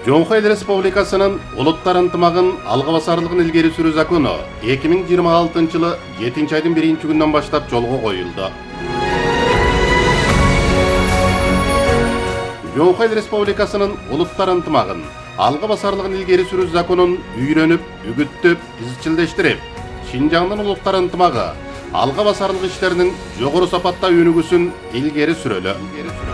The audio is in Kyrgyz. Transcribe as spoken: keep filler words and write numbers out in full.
Жоңхой Эл Республикасынын улуттар ынтымагын алга басарлыгын илгери сүрүү закону эки миң жыйырма алтынчы жылы жетинчи айдын биринчи күнүнөн баштап жолго коюлду. Жоңхой Эл Республикасынын улуттар ынтымагын алга басарлыгын илгери сүрүү законун үйрөнүп, үгүттөп, изчилдештирип, Шинжаңдын улуттар ынтымагы алга басарлык иштеринин жогору сапатта өнүгүүсүн илгери сүрөлү.